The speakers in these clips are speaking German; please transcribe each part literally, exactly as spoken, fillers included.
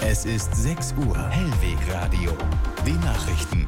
Es ist sechs Uhr. Hellweg Radio. Die Nachrichten.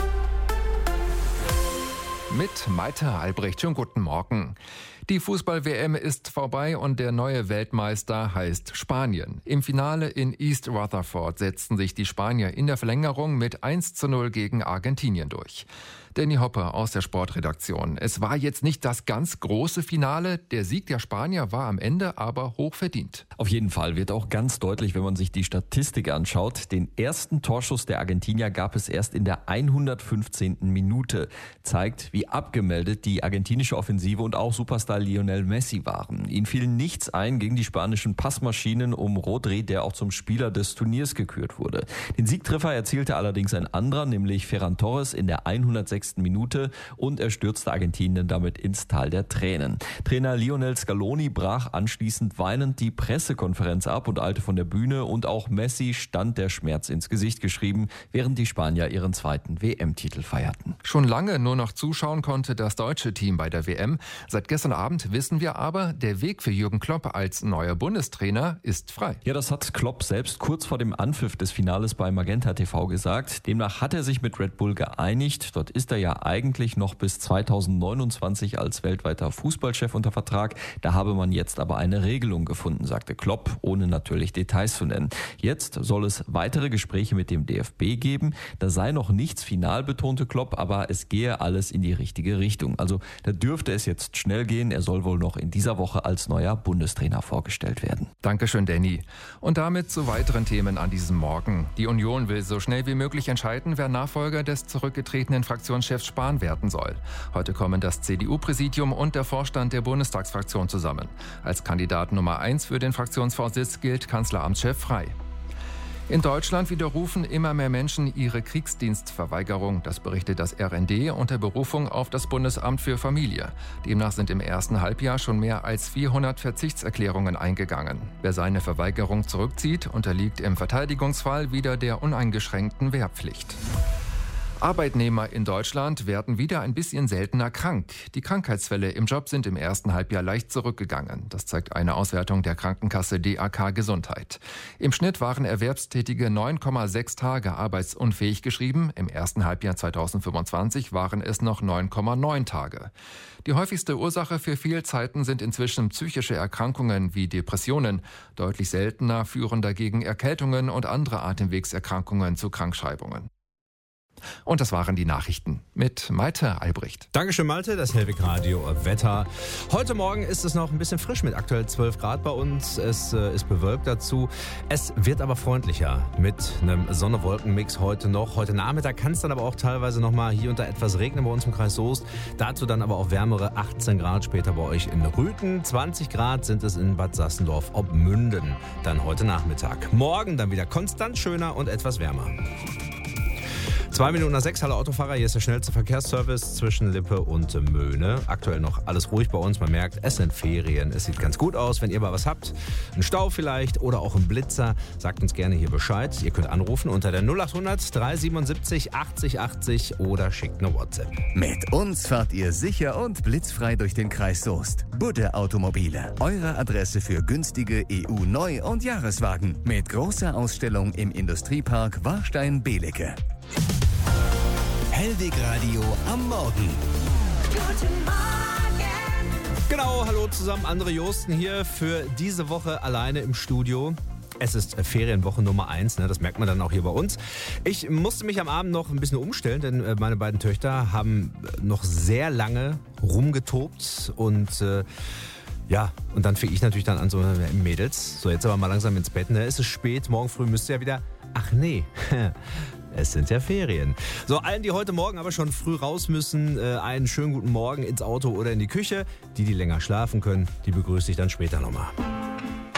Mit Malte Albrecht. Schönen guten Morgen. Die Fußball-W M ist vorbei und der neue Weltmeister heißt Spanien. Im Finale in East Rutherford setzten sich die Spanier in der Verlängerung mit eins zu null gegen Argentinien durch. Danny Hoppe aus der Sportredaktion. Es war jetzt nicht das ganz große Finale. Der Sieg der Spanier war am Ende aber hochverdient. Auf jeden Fall wird auch ganz deutlich, wenn man sich die Statistik anschaut. Den ersten Torschuss der Argentinier gab es erst in der hundertfünfzehnten Minute. Zeigt, wie abgemeldet die argentinische Offensive und auch Superstar Lionel Messi waren. Ihnen fiel nichts ein gegen die spanischen Passmaschinen um Rodri, der auch zum Spieler des Turniers gekürt wurde. Den Siegtreffer erzielte allerdings ein anderer, nämlich Ferran Torres in der hundertsechsten Minute und er stürzte Argentinien damit ins Tal der Tränen. Trainer Lionel Scaloni brach anschließend weinend die Pressekonferenz ab und eilte von der Bühne und auch Messi stand der Schmerz ins Gesicht geschrieben, während die Spanier ihren zweiten W M-Titel feierten. Schon lange nur noch zuschauen konnte das deutsche Team bei der W M. Seit gestern Abend wissen wir aber, der Weg für Jürgen Klopp als neuer Bundestrainer ist frei. Ja, das hat Klopp selbst kurz vor dem Anpfiff des Finales bei Magenta T V gesagt. Demnach hat er sich mit Red Bull geeinigt. Dort ist er ja eigentlich noch bis zweitausendneunundzwanzig als weltweiter Fußballchef unter Vertrag. Da habe man jetzt aber eine Regelung gefunden, sagte Klopp, ohne natürlich Details zu nennen. Jetzt soll es weitere Gespräche mit dem D F B geben. Da sei noch nichts final, betonte Klopp, aber es gehe alles in die richtige Richtung. Also da dürfte es jetzt schnell gehen. Er soll wohl noch in dieser Woche als neuer Bundestrainer vorgestellt werden. Dankeschön, Danny. Und damit zu weiteren Themen an diesem Morgen. Die Union will so schnell wie möglich entscheiden, wer Nachfolger des zurückgetretenen Fraktionschefs Spahn werden soll. Heute kommen das C D U-Präsidium und der Vorstand der Bundestagsfraktion zusammen. Als Kandidat Nummer eins für den Fraktionsvorsitz gilt Kanzleramtschef Frey. In Deutschland widerrufen immer mehr Menschen ihre Kriegsdienstverweigerung. Das berichtet das R N D unter Berufung auf das Bundesamt für Familie. Demnach sind im ersten Halbjahr schon mehr als vierhundert Verzichtserklärungen eingegangen. Wer seine Verweigerung zurückzieht, unterliegt im Verteidigungsfall wieder der uneingeschränkten Wehrpflicht. Arbeitnehmer in Deutschland werden wieder ein bisschen seltener krank. Die Krankheitsfälle im Job sind im ersten Halbjahr leicht zurückgegangen. Das zeigt eine Auswertung der Krankenkasse D A K Gesundheit. Im Schnitt waren Erwerbstätige neun Komma sechs Tage arbeitsunfähig geschrieben. Im ersten Halbjahr zweitausendfünfundzwanzig waren es noch neun Komma neun Tage. Die häufigste Ursache für Fehlzeiten sind inzwischen psychische Erkrankungen wie Depressionen. Deutlich seltener führen dagegen Erkältungen und andere Atemwegserkrankungen zu Krankschreibungen. Und das waren die Nachrichten mit Malte Albrecht. Dankeschön, Malte, das Hellweg Radio Wetter. Heute Morgen ist es noch ein bisschen frisch mit aktuell zwölf Grad bei uns. Es äh, ist bewölkt dazu. Es wird aber freundlicher mit einem Sonne-Wolken-Mix heute noch. Heute Nachmittag kann es dann aber auch teilweise noch mal hier und da etwas regnen bei uns im Kreis Soest. Dazu dann aber auch wärmere achtzehn Grad später bei euch in Rüthen. zwanzig Grad sind es in Bad Sassendorf-Obmünden dann heute Nachmittag. Morgen dann wieder konstant schöner und etwas wärmer. Zwei Minuten nach sechs, hallo Autofahrer, hier ist der schnellste Verkehrsservice zwischen Lippe und Möhne. Aktuell noch alles ruhig bei uns, man merkt, es sind Ferien, es sieht ganz gut aus. Wenn ihr mal was habt, einen Stau vielleicht oder auch einen Blitzer, sagt uns gerne hier Bescheid. Ihr könnt anrufen unter der null achthundert dreihundertsiebenundsiebzig achtzig achtzig oder schickt eine WhatsApp. Mit uns fahrt ihr sicher und blitzfrei durch den Kreis Soest. Budde Automobile, eure Adresse für günstige E U-Neu- und Jahreswagen. Mit großer Ausstellung im Industriepark Warstein-Belecke. Hellweg Radio am Morgen. Guten Morgen. Genau, hallo zusammen, André Josten hier für diese Woche alleine im Studio. Es ist Ferienwoche Nummer eins, ne? Das merkt man dann auch hier bei uns. Ich musste mich am Abend noch ein bisschen umstellen, denn meine beiden Töchter haben noch sehr lange rumgetobt und äh, ja, und dann fing ich natürlich dann an, so Mädels, so jetzt aber mal langsam ins Bett, ne? Es ist spät, morgen früh müsst ihr ja wieder, ach nee, es sind ja Ferien. So, allen, die heute Morgen aber schon früh raus müssen, äh, einen schönen guten Morgen ins Auto oder in die Küche. Die, die länger schlafen können, die begrüße ich dann später nochmal.